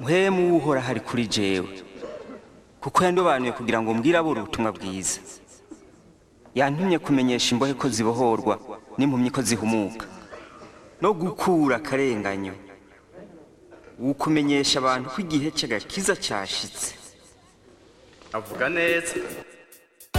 mpwemu w'uhora hari kuri jewe kuko yandobanuye kugira ngo mbwire abo ubutumwa bwiza. Yantumye kumenyesha imbohe ko zibohorwa n'impumyi ko zihumuka no gukura akarenganyo, ukumenyesha abantu ko igihe cy'agakiza cyashitse. Avuga neza.